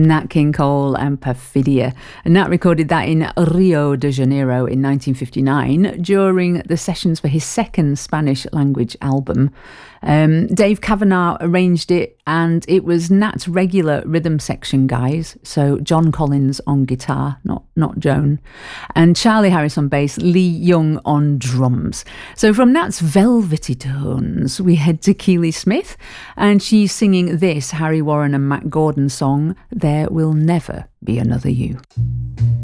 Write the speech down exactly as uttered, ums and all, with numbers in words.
Nat King Cole and Perfidia. And Nat recorded that in Rio de Janeiro in nineteen fifty-nine during the sessions for his second Spanish language album. Um, Dave Kavanagh arranged it, and it was Nat's regular rhythm section guys. So John Collins on guitar, not not Joan, and Charlie Harris on bass, Lee Young on drums. So from Nat's velvety tones, we head to Keely Smith, and she's singing this Harry Warren and Matt Gordon song, There Will Never Be Another You.